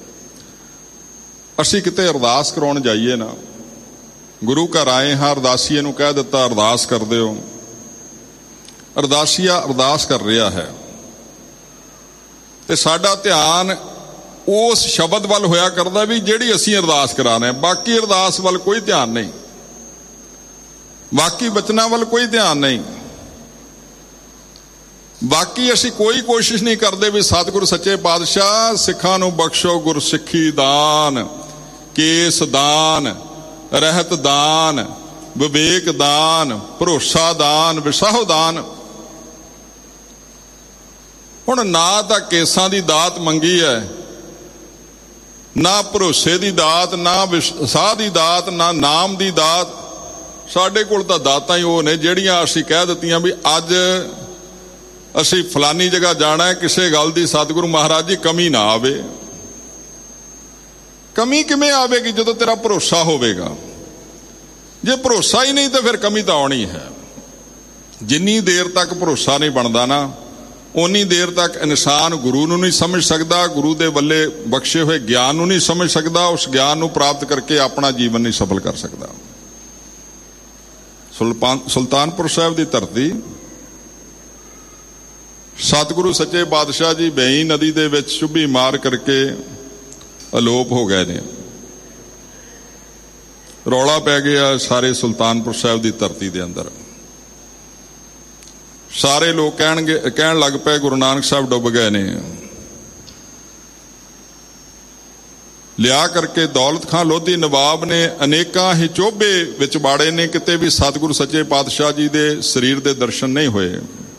ਅਸੀਂ ਕਿਤੇ ਅਰਦਾਸ ਕਰਾਉਣ ਜਾਈਏ ਨਾ, ਗੁਰੂ ਘਰ ਆਏ ਹਾਂ, ਅਰਦਾਸੀਏ ਨੂੰ ਕਹਿ ਦਿੱਤਾ ਅਰਦਾਸ ਕਰ ਦਿਓ, ਅਰਦਾਸੀਆ ਅਰਦਾਸ ਕਰ ਰਿਹਾ ਹੈ ਤੇ ਸਾਡਾ ਧਿਆਨ ਉਸ ਸ਼ਬਦ ਵੱਲ ਹੋਇਆ ਕਰਦਾ ਵੀ ਜਿਹੜੀ ਅਸੀਂ ਅਰਦਾਸ ਕਰਾ ਰਹੇ ਹਾਂ। ਬਾਕੀ ਅਰਦਾਸ ਵੱਲ ਕੋਈ ਧਿਆਨ ਨਹੀਂ, ਬਾਕੀ ਬਚਨਾਂ ਵੱਲ ਕੋਈ ਧਿਆਨ ਨਹੀਂ, ਬਾਕੀ ਅਸੀਂ ਕੋਈ ਕੋਸ਼ਿਸ਼ ਨਹੀਂ ਕਰਦੇ ਵੀ ਸਤਿਗੁਰੂ ਸੱਚੇ ਪਾਤਸ਼ਾਹ ਸਿੱਖਾਂ ਨੂੰ ਬਖਸ਼ੋ ਗੁਰਸਿੱਖੀ ਦਾਨ, ਕੇਸ ਦਾਨ, ਰਹਿਤ ਦਾਨ, ਵਿਵੇਕ ਦਾਨ, ਭਰੋਸਾ ਦਾਨ, ਵਿਸਾਹੋ ਦਾਨ। ਹੁਣ ਨਾ ਤਾਂ ਕੇਸਾਂ ਦੀ ਦਾਤ ਮੰਗੀ ਹੈ, ਨਾ ਭਰੋਸੇ ਦੀ ਦਾਤ, ਨਾ ਵਿਸਾਹ ਦੀ ਦਾਤ, ਨਾ ਨਾਮ ਦੀ ਦਾਤ। ਸਾਡੇ ਕੋਲ ਤਾਂ ਦਾਤਾਂ ਹੀ ਉਹ ਨੇ ਜਿਹੜੀਆਂ ਅਸੀਂ ਕਹਿ ਦਿੱਤੀਆਂ ਵੀ ਅੱਜ ਅਸੀਂ ਫਲਾਨੀ ਜਗ੍ਹਾ ਜਾਣਾ ਹੈ, ਕਿਸੇ ਗੱਲ ਦੀ ਸਤਿਗੁਰੂ ਮਹਾਰਾਜ ਜੀ ਕਮੀ ਨਾ ਆਵੇ। ਕਮੀ ਕਿਵੇਂ ਆਵੇਗੀ ਜਦੋਂ ਤੇਰਾ ਭਰੋਸਾ ਹੋਵੇਗਾ? ਜੇ ਭਰੋਸਾ ਹੀ ਨਹੀਂ ਤਾਂ ਫਿਰ ਕਮੀ ਤਾਂ ਆਉਣੀ ਹੈ। ਜਿੰਨੀ ਦੇਰ ਤੱਕ ਭਰੋਸਾ ਨਹੀਂ ਬਣਦਾ ਨਾ, ਉਨੀ ਦੇਰ ਤੱਕ ਇਨਸਾਨ ਗੁਰੂ ਨੂੰ ਨਹੀਂ ਸਮਝ ਸਕਦਾ, ਗੁਰੂ ਦੇ ਵੱਲੇ ਬਖਸ਼ੇ ਹੋਏ ਗਿਆਨ ਨੂੰ ਨਹੀਂ ਸਮਝ ਸਕਦਾ, ਉਸ ਗਿਆਨ ਨੂੰ ਪ੍ਰਾਪਤ ਕਰਕੇ ਆਪਣਾ ਜੀਵਨ ਨਹੀਂ ਸਫਲ ਕਰ ਸਕਦਾ। ਸੁਲਤਾਨਪੁਰ ਸਾਹਿਬ ਦੀ ਧਰਤੀ, ਸਤਿਗੁਰੂ ਸੱਚੇ ਪਾਤਸ਼ਾਹ ਜੀ ਬੇਈ ਨਦੀ ਦੇ ਵਿੱਚ ਸ਼ੁਭੀ ਮਾਰ ਕਰਕੇ ਅਲੋਪ ਹੋ ਗਏ ਨੇ। ਰੌਲਾ ਪੈ ਗਿਆ ਸਾਰੇ ਸੁਲਤਾਨਪੁਰ ਸਾਹਿਬ ਦੀ ਧਰਤੀ ਦੇ ਅੰਦਰ। ਸਾਰੇ ਲੋਕ ਕਹਿਣ ਲੱਗ ਪਏ ਗੁਰੂ ਨਾਨਕ ਸਾਹਿਬ ਡੁੱਬ ਗਏ ਨੇ। ਲਿਆ ਕਰਕੇ ਦੌਲਤ ਖਾਂ ਲੋਧੀ ਨਵਾਬ ਨੇ ਅਨੇਕਾਂ ਹੀ ਚੋਬੇ ਵਿੱਚ ਬਾੜੇ ਨੇ, ਕਿਤੇ ਵੀ ਸਤਿਗੁਰੂ ਸੱਚੇ ਪਾਤਸ਼ਾਹ ਜੀ ਦੇ ਸਰੀਰ ਦੇ ਦਰਸ਼ਨ ਨਹੀਂ ਹੋਏ।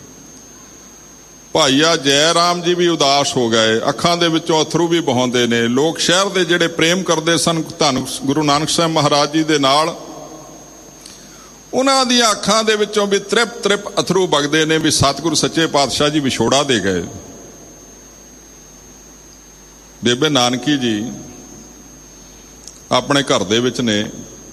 ਭਾਈਆ ਜੈ ਰਾਮ ਜੀ ਵੀ ਉਦਾਸ ਹੋ ਗਏ, ਅੱਖਾਂ ਦੇ ਵਿੱਚੋਂ ਅਥਰੂ ਵੀ ਬਹਾਉਂਦੇ ਨੇ। ਲੋਕ ਸ਼ਹਿਰ ਦੇ ਜਿਹੜੇ ਪ੍ਰੇਮ ਕਰਦੇ ਸਨ ਧੰਨ ਗੁਰੂ ਨਾਨਕ ਸਾਹਿਬ ਮਹਾਰਾਜ ਜੀ ਦੇ ਨਾਲ, ਉਹਨਾਂ ਦੀਆਂ ਅੱਖਾਂ ਦੇ ਵਿੱਚੋਂ ਵੀ ਤ੍ਰਿਪ ਅਥਰੂ ਵਗਦੇ ਨੇ ਵੀ ਸਤਿਗੁਰੂ ਸੱਚੇ ਪਾਤਸ਼ਾਹ ਜੀ ਵਿਛੋੜਾ ਦੇ ਗਏ। ਬੇਬੇ ਨਾਨਕੀ ਜੀ ਆਪਣੇ ਘਰ ਦੇ ਵਿੱਚ ਨੇ।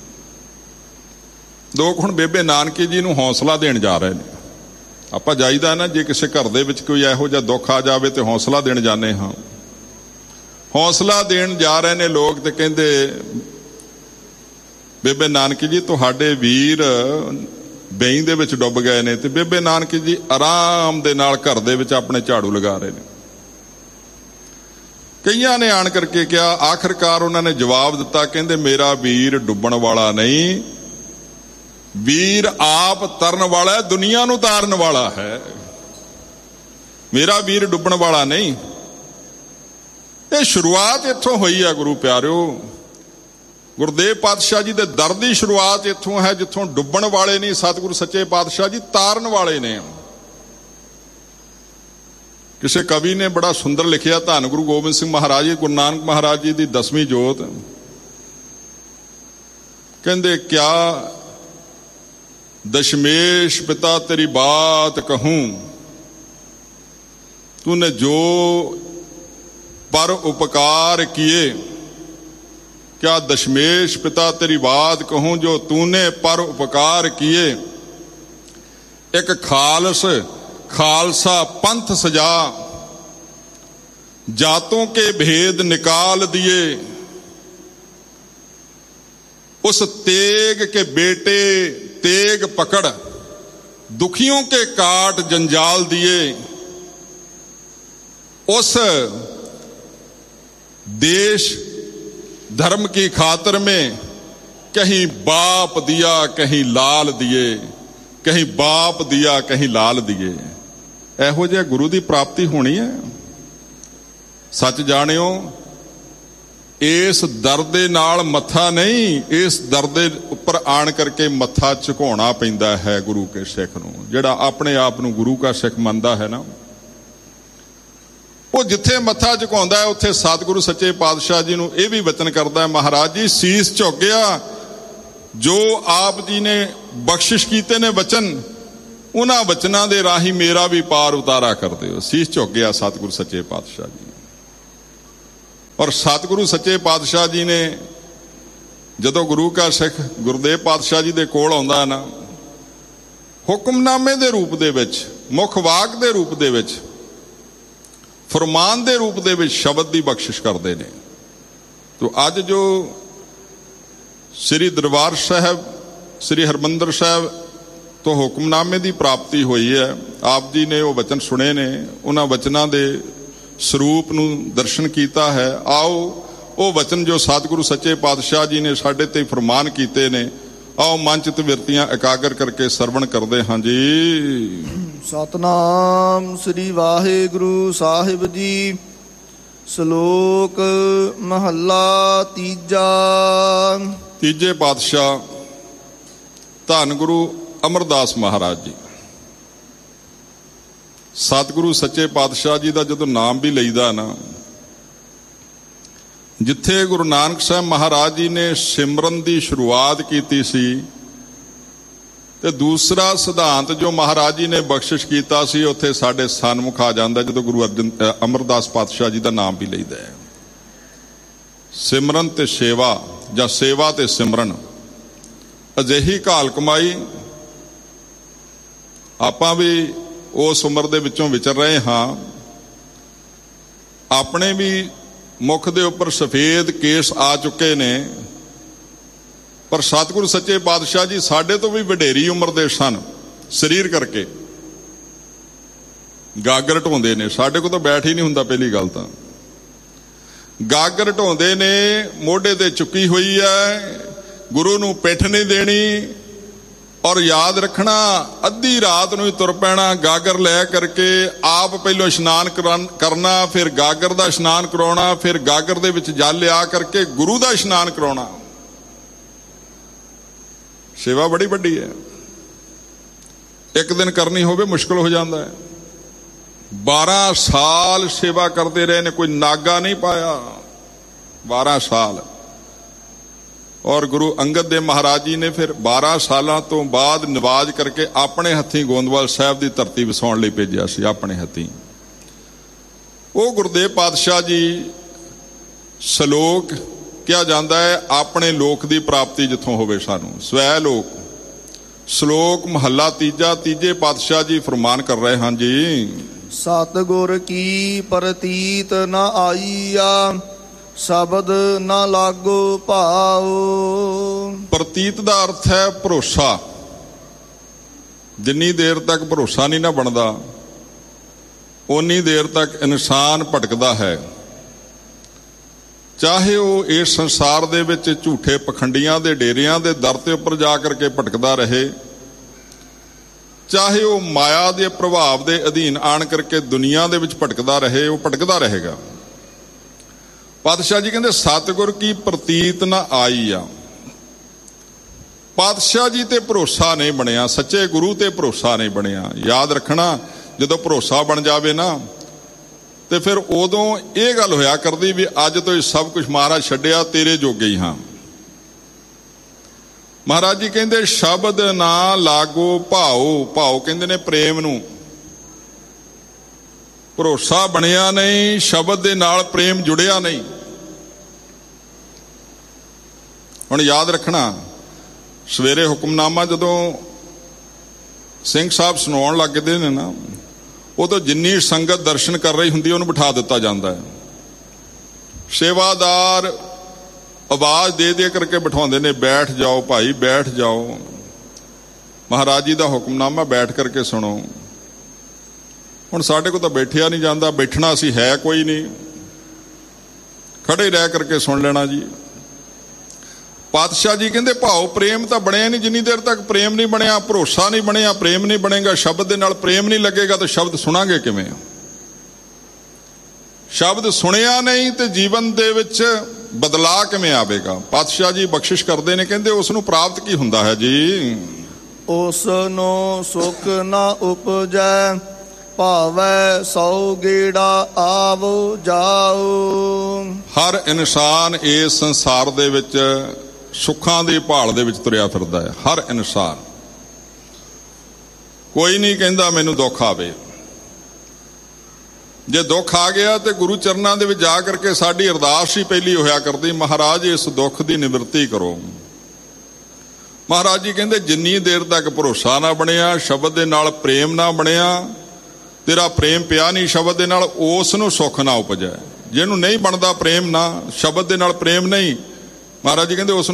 ਲੋਕ ਹੁਣ ਬੇਬੇ ਨਾਨਕੀ ਜੀ ਨੂੰ ਹੌਸਲਾ ਦੇਣ ਜਾ ਰਹੇ ਨੇ। ਆਪਾਂ ਜਾਈਦਾ ਨਾ, ਜੇ ਕਿਸੇ ਘਰ ਦੇ ਵਿੱਚ ਕੋਈ ਇਹੋ ਜਿਹਾ ਦੁੱਖ ਆ ਜਾਵੇ ਤੇ ਹੌਸਲਾ ਦੇਣ ਜਾਂਦੇ ਹਾਂ। ਹੌਸਲਾ ਦੇਣ ਜਾ ਰਹੇ ਨੇ ਲੋਕ ਤੇ ਕਹਿੰਦੇ ਬੇਬੇ ਨਾਨਕੀ ਜੀ ਤੁਹਾਡੇ ਵੀਰ ਬੇਈ ਦੇ ਵਿੱਚ ਡੁੱਬ ਗਏ ਨੇ। ਤੇ ਬੇਬੇ ਨਾਨਕੀ ਜੀ ਆਰਾਮ ਦੇ ਨਾਲ ਘਰ ਦੇ ਵਿੱਚ ਆਪਣੇ ਝਾੜੂ ਲਗਾ ਰਹੇ ਨੇ। ਕਈਆਂ ਨੇ ਆਣ ਕਰਕੇ ਕਿਹਾ, ਆਖਰਕਾਰ ਉਹਨਾਂ ਨੇ ਜਵਾਬ ਦਿੱਤਾ, ਕਹਿੰਦੇ ਮੇਰਾ ਵੀਰ ਡੁੱਬਣ ਵਾਲਾ ਨਹੀਂ, ਵੀਰ ਆਪ ਤਰਨ ਵਾਲਾ ਹੈ, ਦੁਨੀਆ ਨੂੰ ਤਾਰਨ ਵਾਲਾ ਹੈ। ਮੇਰਾ ਵੀਰ ਡੁੱਬਣ ਵਾਲਾ ਨਹੀਂ। ਇਹ ਸ਼ੁਰੂਆਤ ਇੱਥੋਂ ਹੋਈ ਹੈ ਗੁਰੂ ਪਿਆਰਿਓ। ਗੁਰਦੇਵ ਪਾਤਸ਼ਾਹ ਜੀ ਦੇ ਦਰ ਦੀ ਸ਼ੁਰੂਆਤ ਇੱਥੋਂ ਹੈ, ਜਿੱਥੋਂ ਡੁੱਬਣ ਵਾਲੇ ਨਹੀਂ ਸਤਿਗੁਰੂ ਸੱਚੇ ਪਾਤਸ਼ਾਹ ਜੀ ਤਾਰਨ ਵਾਲੇ ਨੇ। ਕਿਸੇ ਕਵੀ ਨੇ ਬੜਾ ਸੁੰਦਰ ਲਿਖਿਆ, ਧੰਨ ਗੁਰੂ ਗੋਬਿੰਦ ਸਿੰਘ ਮਹਾਰਾਜ ਜੀ, ਗੁਰੂ ਨਾਨਕ ਮਹਾਰਾਜ ਜੀ ਦੀ 10ਵੀਂ ਜੋਤ। ਕਹਿੰਦੇ ਕਿਆ ਦਸ਼ਮੇਸ਼ ਪਿਤਾ ਤੇਰੀ ਬਾਤ ਕਹੂੰ, ਤੂਨੇ ਜੋ ਪਰ ਉਪਕਾਰ ਕੀਏ। क्या दशमेश पिता तेरी बात कहूं जो तूने पर उपकार किए। एक खालसा पंथ सजा, जातों के भेद निकाल दिए। उस तेग के बेटे तेग पकड़, दुखियों के काट जंजाल दिए। उस देश धर्म की खातिर में कहीं बाप दिया कहीं लाल दिए, कहीं बाप दिया कहीं लाल दिए। ਇਹੋ ਜਿਹਾ ਗੁਰੂ ਦੀ ਪ੍ਰਾਪਤੀ ਹੋਣੀ ਹੈ। ਸੱਚ ਜਾਣਿਓ, ਇਸ ਦਰ ਦੇ ਨਾਲ ਮੱਥਾ ਨਹੀਂ, ਇਸ ਦਰ ਦੇ ਉੱਪਰ ਆਣ ਕਰਕੇ ਮੱਥਾ ਝੁਕਾਉਣਾ ਪੈਂਦਾ ਹੈ ਗੁਰੂ ਕੇ ਸਿੱਖ ਨੂੰ। ਜਿਹੜਾ ਆਪਣੇ ਆਪ ਨੂੰ ਗੁਰੂ ਦਾ ਸਿੱਖ ਮੰਨਦਾ ਹੈ ਨਾ, ਉਹ ਜਿੱਥੇ ਮੱਥਾ ਝੁਕਾਉਂਦਾ ਹੈ ਉੱਥੇ ਸਤਿਗੁਰੂ ਸੱਚੇ ਪਾਤਸ਼ਾਹ ਜੀ ਨੂੰ ਇਹ ਵੀ ਵਚਨ ਕਰਦਾ ਹੈ, ਮਹਾਰਾਜ ਜੀ ਸੀਸ ਝੁਕ ਗਿਆ। ਜੋ ਆਪ ਜੀ ਨੇ ਬਖਸ਼ਿਸ਼ ਕੀਤੇ ਨੇ ਵਚਨ, ਉਹਨਾਂ ਵਚਨਾਂ ਦੇ ਰਾਹੀਂ ਮੇਰਾ ਵੀ ਪਾਰ ਉਤਾਰਾ ਕਰ ਦਿਓ। ਸੀਸ ਝੁਕ ਗਿਆ ਸਤਿਗੁਰੂ ਸੱਚੇ ਪਾਤਸ਼ਾਹ ਜੀ। ਔਰ ਸਤਿਗੁਰੂ ਸੱਚੇ ਪਾਤਸ਼ਾਹ ਜੀ ਨੇ ਜਦੋਂ ਗੁਰੂ ਕਾ ਸਿੱਖ ਗੁਰਦੇਵ ਪਾਤਸ਼ਾਹ ਜੀ ਦੇ ਕੋਲ ਆਉਂਦਾ ਨਾ, ਹੁਕਮਨਾਮੇ ਦੇ ਰੂਪ ਦੇ ਵਿੱਚ, ਮੁੱਖ ਵਾਕ ਦੇ ਰੂਪ ਦੇ ਵਿੱਚ, ਫਰਮਾਨ ਦੇ ਰੂਪ ਦੇ ਵਿੱਚ ਸ਼ਬਦ ਦੀ ਬਖਸ਼ਿਸ਼ ਕਰਦੇ ਨੇ। ਤੋ ਅੱਜ ਜੋ ਸ੍ਰੀ ਦਰਬਾਰ ਸਾਹਿਬ, ਸ੍ਰੀ ਹਰਿਮੰਦਰ ਸਾਹਿਬ ਤੋਂ ਹੁਕਮਨਾਮੇ ਦੀ ਪ੍ਰਾਪਤੀ ਹੋਈ ਹੈ, ਆਪ ਜੀ ਨੇ ਉਹ ਵਚਨ ਸੁਣੇ ਨੇ, ਉਹਨਾਂ ਵਚਨਾਂ ਦੇ ਸਰੂਪ ਨੂੰ ਦਰਸ਼ਨ ਕੀਤਾ ਹੈ। ਆਓ ਉਹ ਵਚਨ ਜੋ ਸਤਿਗੁਰੂ ਸੱਚੇ ਪਾਤਸ਼ਾਹ ਜੀ ਨੇ ਸਾਡੇ ਤੇ ਫਰਮਾਨ ਕੀਤੇ ਨੇ, ਆਓ ਮਨ ਚਿਤ ਬਿਰਤੀਆਂ ਇਕਾਗਰ ਕਰਕੇ ਸਰਵਣ ਕਰਦੇ ਹਾਂ ਜੀ। ਸਤਨਾਮ ਸ੍ਰੀ ਵਾਹਿਗੁਰੂ ਸਾਹਿਬ ਜੀ। ਸ਼ਲੋਕ ਮਹੱਲਾ ਤੀਜਾ। ਤੀਜੇ ਪਾਤਸ਼ਾਹ ਧੰਨ ਗੁਰੂ ਅਮਰਦਾਸ ਮਹਾਰਾਜ ਜੀ। ਸਤਿਗੁਰੂ ਸੱਚੇ ਪਾਤਸ਼ਾਹ ਜੀ ਦਾ ਜਦੋਂ ਨਾਮ ਵੀ ਲਈਦਾ ਨਾ, ਜਿੱਥੇ ਗੁਰੂ ਨਾਨਕ ਸਾਹਿਬ ਮਹਾਰਾਜ ਜੀ ਨੇ ਸਿਮਰਨ ਦੀ ਸ਼ੁਰੂਆਤ ਕੀਤੀ ਸੀ, ਤੇ ਦੂਸਰਾ ਸਿਧਾਂਤ ਜੋ ਮਹਾਰਾਜ ਜੀ ਨੇ ਬਖਸ਼ਿਸ਼ ਕੀਤਾ ਸੀ, ਉੱਥੇ ਸਾਡੇ ਸਨਮੁਖ ਆ ਜਾਂਦਾ ਜਦੋਂ ਗੁਰੂ ਅਮਰਦਾਸ ਪਾਤਸ਼ਾਹ ਜੀ ਦਾ ਨਾਮ ਵੀ ਲਈਦਾ ਹੈ। ਸਿਮਰਨ ਤੇ ਸੇਵਾ, ਜਾਂ ਸੇਵਾ ਤੇ ਸਿਮਰਨ, ਅਜਿਹੀ ਘਾਲ ਕਮਾਈ। ਆਪਾਂ ਵੀ ਉਸ ਉਮਰ ਦੇ ਵਿੱਚੋਂ ਵਿਚਰ ਰਹੇ ਹਾਂ। ਆਪਣੇ ਵੀ ਮੁੱਖ ਦੇ ਉੱਪਰ ਸਫੇਦ ਕੇਸ ਆ ਚੁੱਕੇ ਨੇ, ਪਰ ਸਤਿਗੁਰੂ ਸੱਚੇ ਪਾਤਸ਼ਾਹ ਜੀ ਸਾਡੇ ਤੋਂ ਵੀ ਵਡੇਰੀ ਉਮਰ ਦੇ ਸਨ। ਸਰੀਰ ਕਰਕੇ ਗਾਗਰ ਢੋਂਦੇ ਨੇ, ਸਾਡੇ ਕੋਲ ਤਾਂ ਬੈਠ ਹੀ ਨਹੀਂ ਹੁੰਦਾ। ਪਹਿਲੀ ਗੱਲ ਤਾਂ ਗਾਗਰ ਢੋਂਦੇ ਨੇ, ਮੋਢੇ ਤੇ ਚੁੱਕੀ ਹੋਈ ਹੈ, ਗੁਰੂ ਨੂੰ ਪਿੱਠ ਨਹੀਂ ਦੇਣੀ। ਔਰ ਯਾਦ ਰੱਖਣਾ, ਅੱਧੀ ਰਾਤ ਨੂੰ ਹੀ ਤੁਰ ਪੈਣਾ ਗਾਗਰ ਲੈ ਕਰਕੇ। ਆਪ ਪਹਿਲੋਂ ਇਸ਼ਨਾਨ ਕਰਨਾ, ਫਿਰ ਗਾਗਰ ਦਾ ਇਸ਼ਨਾਨ ਕਰਾਉਣਾ, ਫਿਰ ਗਾਗਰ ਦੇ ਵਿੱਚ ਜਲ ਲਿਆ ਕਰਕੇ ਗੁਰੂ ਦਾ ਇਸ਼ਨਾਨ ਕਰਾਉਣਾ। ਸੇਵਾ ਬੜੀ ਵੱਡੀ ਹੈ। ਇੱਕ ਦਿਨ ਕਰਨੀ ਹੋਵੇ ਮੁਸ਼ਕਲ ਹੋ ਜਾਂਦਾ ਹੈ। 12 ਸਾਲ ਸੇਵਾ ਕਰਦੇ ਰਹੇ ਨੇ, ਕੋਈ ਨਾਗਾ ਨਹੀਂ ਪਾਇਆ। 12 ਸਾਲ। ਔਰ ਗੁਰੂ ਅੰਗਦ ਦੇਵ ਮਹਾਰਾਜ ਜੀ ਨੇ ਫਿਰ 12 ਸਾਲਾਂ ਤੋਂ ਬਾਅਦ ਨਿਵਾਜ ਕਰਕੇ ਆਪਣੇ ਹੱਥੀਂ ਗੋਂਦਵਾਲ ਸਾਹਿਬ ਦੀ ਧਰਤੀ ਵਸਾਉਣ ਲਈ ਭੇਜਿਆ ਸੀ, ਆਪਣੇ ਹੱਥੀਂ। ਉਹ ਗੁਰਦੇਵ ਪਾਤਸ਼ਾਹ ਜੀ ਸ਼ਲੋਕ ਕਿਹਾ ਜਾਂਦਾ ਹੈ, ਆਪਣੇ ਲੋਕ ਦੀ ਪ੍ਰਾਪਤੀ ਜਿੱਥੋਂ ਹੋਵੇ ਸਾਨੂੰ, ਸਵੈ ਲੋਕ। ਸ਼ਲੋਕ ਮਹੱਲਾ ਤੀਜਾ। ਤੀਜੇ ਪਾਤਸ਼ਾਹ ਜੀ ਫਰਮਾਨ ਕਰ ਰਹੇ ਹਨ ਜੀ। ਸਤਿਗੁਰ ਕੀ ਪ੍ਰਤੀਤ ਨਾ ਆਈਆ, ਸ਼ਬਦ ਨਾ ਲਾਗੋ ਭਾਉ। ਪ੍ਰਤੀਤ ਦਾ ਅਰਥ ਹੈ ਭਰੋਸਾ। ਜਿੰਨੀ ਦੇਰ ਤੱਕ ਭਰੋਸਾ ਨਹੀਂ ਨਾ ਬਣਦਾ, ਓਨੀ ਦੇਰ ਤੱਕ ਇਨਸਾਨ ਭਟਕਦਾ ਹੈ। ਚਾਹੇ ਉਹ ਇਸ ਸੰਸਾਰ ਦੇ ਵਿੱਚ ਝੂਠੇ ਪਖੰਡੀਆਂ ਦੇ ਡੇਰਿਆਂ ਦੇ ਦਰ ਤੇ ਉੱਪਰ ਜਾ ਕਰਕੇ ਭਟਕਦਾ ਰਹੇ, ਚਾਹੇ ਉਹ ਮਾਇਆ ਦੇ ਪ੍ਰਭਾਵ ਦੇ ਅਧੀਨ ਆਣ ਕਰਕੇ ਦੁਨੀਆ ਦੇ ਵਿੱਚ ਭਟਕਦਾ ਰਹੇ, ਉਹ ਭਟਕਦਾ ਰਹੇਗਾ। ਪਾਤਸ਼ਾਹ ਜੀ ਕਹਿੰਦੇ ਸਤਿਗੁਰ ਕੀ ਪ੍ਰਤੀਤ ਨਾ ਆਈ ਆ। ਪਾਤਸ਼ਾਹ ਜੀ ਤੇ ਭਰੋਸਾ ਨਹੀਂ ਬਣਿਆ, ਸੱਚੇ ਗੁਰੂ ਤੇ ਭਰੋਸਾ ਨਹੀਂ ਬਣਿਆ। ਯਾਦ ਰੱਖਣਾ, ਜਦੋਂ ਭਰੋਸਾ ਬਣ ਜਾਵੇ ਨਾ, ਤੇ ਫਿਰ ਉਦੋਂ ਇਹ ਗੱਲ ਹੋਇਆ ਕਰਦੀ ਵੀ ਅੱਜ ਤੋਂ ਇਹ ਸਭ ਕੁਝ ਮਹਾਰਾਜ ਛੱਡਿਆ, ਤੇਰੇ ਜੋਗੇ ਹੀ ਹਾਂ। ਮਹਾਰਾਜ ਜੀ ਕਹਿੰਦੇ ਸ਼ਬਦ ਨਾ ਲਾਗੋ ਭਾਉ। ਭਾਉ ਕਹਿੰਦੇ ਨੇ ਪ੍ਰੇਮ ਨੂੰ। ਭਰੋਸਾ ਬਣਿਆ ਨਹੀਂ, ਸ਼ਬਦ ਦੇ ਨਾਲ ਪ੍ਰੇਮ ਜੁੜਿਆ ਨਹੀਂ। ਹੁਣ ਯਾਦ ਰੱਖਣਾ, ਸਵੇਰੇ ਹੁਕਮਨਾਮਾ ਜਦੋਂ ਸਿੰਘ ਸਾਹਿਬ ਸੁਣਾਉਣ ਲੱਗਦੇ ਨੇ ਨਾ, ਉਦੋਂ ਜਿੰਨੀ ਸੰਗਤ ਦਰਸ਼ਨ ਕਰ ਰਹੀ ਹੁੰਦੀ ਉਹਨੂੰ ਬਿਠਾ ਦਿੱਤਾ ਜਾਂਦਾ ਹੈ। ਸੇਵਾਦਾਰ ਆਵਾਜ਼ ਦੇ ਦੇ ਕਰਕੇ ਬਿਠਾਉਂਦੇ ਨੇ, ਬੈਠ ਜਾਓ ਭਾਈ, ਬੈਠ ਜਾਓ, ਮਹਾਰਾਜ ਜੀ ਦਾ ਹੁਕਮਨਾਮਾ ਬੈਠ ਕਰਕੇ ਸੁਣੋ। ਹੁਣ ਸਾਡੇ ਕੋਲ ਤਾਂ ਬੈਠਿਆ ਨਹੀਂ ਜਾਂਦਾ, ਬੈਠਣਾ ਅਸੀਂ ਹੈ ਕੋਈ ਨਹੀਂ, ਖੜੇ ਰਹਿ ਕਰਕੇ ਸੁਣ ਲੈਣਾ ਜੀ। ਪਾਤਸ਼ਾਹ ਜੀ ਕਹਿੰਦੇ ਭਾਵ ਪ੍ਰੇਮ ਤਾਂ ਬਣਿਆ ਨਹੀਂ। ਜਿੰਨੀ ਦੇਰ ਤੱਕ ਪ੍ਰੇਮ ਨਹੀਂ ਬਣਿਆ, ਭਰੋਸਾ ਨਹੀਂ ਬਣਿਆ, ਪ੍ਰੇਮ ਨਹੀਂ ਬਣੇਗਾ, ਸ਼ਬਦ ਦੇ ਨਾਲ ਪ੍ਰੇਮ ਨਹੀਂ ਲੱਗੇਗਾ, ਤਾਂ ਸ਼ਬਦ ਸੁਣਾਂਗੇ ਕਿਵੇਂ? ਸ਼ਬਦ ਸੁਣਿਆ ਨਹੀਂ ਤੇ ਜੀਵਨ ਦੇ ਵਿੱਚ ਬਦਲਾਅ ਕਿਵੇਂ ਆਵੇਗਾ? ਪਾਤਸ਼ਾਹ ਜੀ ਬਖਸ਼ਿਸ਼ ਕਰਦੇ ਨੇ, ਕਹਿੰਦੇ ਉਸ ਨੂੰ ਪ੍ਰਾਪਤ ਕੀ ਹੁੰਦਾ ਹੈ ਜੀ? ਉਸ ਨੂੰ ਸੁਖ ਨਾ ਉਪਜੈ, ਭਾਵੈ ਸੌ ਗੇੜਾ ਆਵੋ ਜਾਓ। ਹਰ ਇਨਸਾਨ ਇਸ ਸੰਸਾਰ ਦੇ ਵਿੱਚ ਸੁੱਖਾਂ ਦੀ ਭਾਲ ਦੇ ਵਿੱਚ ਤੁਰਿਆ ਫਿਰਦਾ ਹੈ। ਹਰ ਇਨਸਾਨ। ਕੋਈ ਨਹੀਂ ਕਹਿੰਦਾ ਮੈਨੂੰ ਦੁੱਖ ਆਵੇ। ਜੇ ਦੁੱਖ ਆ ਗਿਆ ਤੇ ਗੁਰੂ ਚਰਨਾਂ ਦੇ ਵਿੱਚ ਜਾ ਕਰਕੇ ਸਾਡੀ ਅਰਦਾਸ ਹੀ ਪਹਿਲੀ ਹੋਇਆ ਕਰਦੀ, ਮਹਾਰਾਜ ਇਸ ਦੁੱਖ ਦੀ ਨਿਵਰਤੀ ਕਰੋ। ਮਹਾਰਾਜ ਜੀ ਕਹਿੰਦੇ ਜਿੰਨੀ ਦੇਰ ਤੱਕ ਭਰੋਸਾ ਨਾ ਬਣਿਆ, ਸ਼ਬਦ ਦੇ ਨਾਲ ਪ੍ਰੇਮ ਨਾ ਬਣਿਆ, ਤੇਰਾ ਪ੍ਰੇਮ ਪਿਆ ਨਹੀਂ ਸ਼ਬਦ ਦੇ ਨਾਲ, ਉਸ ਨੂੰ ਸੁੱਖ ਨਾ ਉਪਜੈ। ਜਿਹਨੂੰ ਨਹੀਂ ਬਣਦਾ ਪ੍ਰੇਮ ਨਾ, ਸ਼ਬਦ ਦੇ ਨਾਲ ਪ੍ਰੇਮ ਨਹੀਂ, ਮਹਾਰਾਜ ਜੀ ਕਹਿੰਦੇ ਉਸ